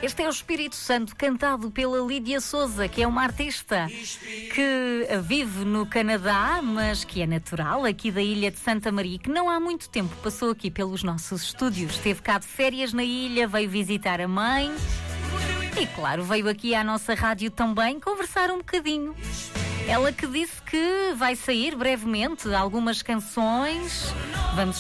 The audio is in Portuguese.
Este é o Espírito Santo, cantado pela Lídia Souza, que é uma artista que vive no Canadá, mas que é natural aqui da ilha de Santa Maria, que não há muito tempo passou aqui pelos nossos estúdios. Esteve cá de férias na ilha, veio visitar a mãe e, claro, veio aqui à nossa rádio também conversar um bocadinho. Ela que disse que vai sair brevemente algumas canções. Vamos